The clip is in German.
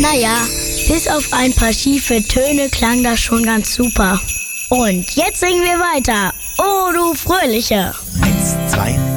Naja, bis auf ein paar schiefe Töne klang das schon ganz super. Und jetzt singen wir weiter. Oh, du Fröhliche. 1, 2,